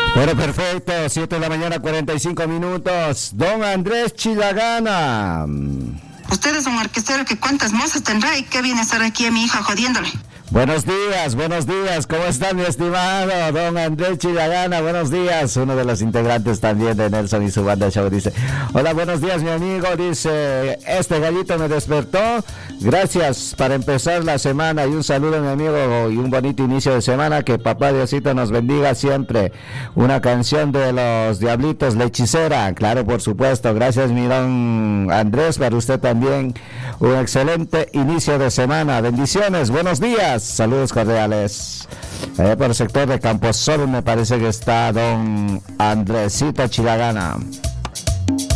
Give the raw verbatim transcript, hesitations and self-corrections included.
Bueno, perfecto, siete de la mañana, cuarenta y cinco minutos. Don Andrés Chilagana. Usted es un orquestero que cuántas mozas tendrá y qué viene a estar aquí a mi hija jodiéndole. Buenos días, buenos días. ¿Cómo está mi estimado don Andrés Chilagana? Buenos días. Uno de los integrantes también de Nelson y su banda show dice: hola, buenos días mi amigo. Dice: este gallito me despertó. Gracias para empezar la semana y un saludo mi amigo y un bonito inicio de semana. Que papá Diosito nos bendiga siempre. Una canción de los Diablitos, La Hechicera. Claro, por supuesto. Gracias mi don Andrés. Para usted también un excelente inicio de semana. Bendiciones. Buenos días. Saludos cordiales. Eh, por el sector de Camposol me parece que está don Andresito Chilagana.